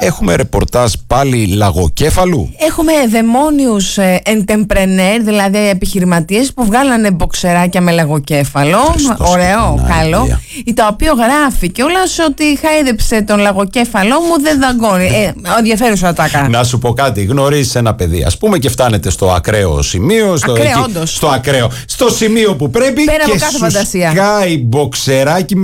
Έχουμε ρεπορτάζ πάλι λαγοκέφαλου. Έχουμε δαιμόνιους entrepreneur, δηλαδή επιχειρηματίες που βγάλανε μποξεράκια με λαγοκέφαλο. Ωραίο, καλό. Το οποίο γράφει κιόλας ότι χάιδεψε τον λαγοκέφαλό μου, δεν δαγκώνει. Ενδιαφέρουσα ατάκα. Να σου πω κάτι, γνωρίζεις ένα παιδί, ας πούμε, και φτάνετε στο ακραίο σημείο. Στο ακραίο. Στο σημείο που πρέπει. Πέρα από και κάθε σου φαντασία. σκάει μποξεράκι